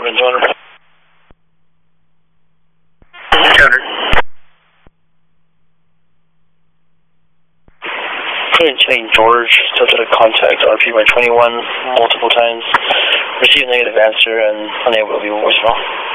Portland 200. 200. St. George, still to the contact RP by 21 multiple times. Received negative answer and unable to leave a voicemail.